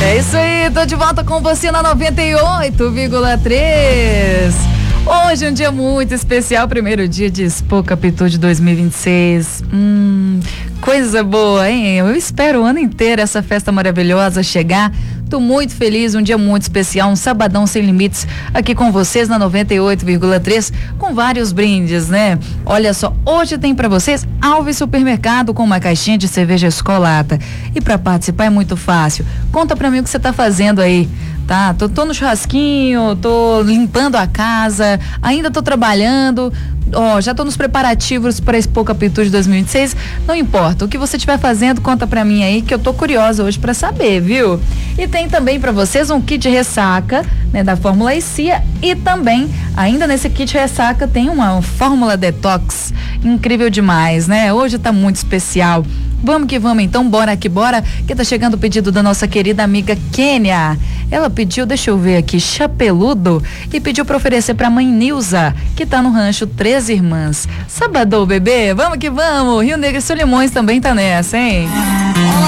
É isso aí, tô de volta com você na 98,3. Hoje é um dia muito especial, primeiro dia de Expo Capitu de 2026. Coisa boa, hein? Eu espero o ano inteiro essa festa maravilhosa chegar. Tô muito feliz, um dia muito especial, um sabadão sem limites aqui com vocês na 98,3 com vários brindes, né? Olha só, hoje tem pra vocês Alves Supermercado com uma caixinha de cerveja Escolata. E pra participar é muito fácil. Conta pra mim o que você tá fazendo aí. Tá, tô no churrasquinho, tô limpando a casa, ainda tô trabalhando, já tô nos preparativos para a Expo Capitu de 2026. Não importa, o que você estiver fazendo, conta pra mim aí que eu tô curiosa hoje pra saber, viu? E tem também pra vocês um kit ressaca, né, da Fórmula ICIA, e também, ainda nesse kit ressaca, tem uma Fórmula Detox, incrível demais, né? Hoje tá muito especial. Vamos que vamos então, bora que bora, que tá chegando o pedido da nossa querida amiga Kênia. Ela pediu, deixa eu ver aqui, chapeludo, e pediu pra oferecer pra mãe Nilza, que tá no rancho Três Irmãs. Sabadão, bebê, vamos que vamos. Rio Negro e Solimões também tá nessa, hein?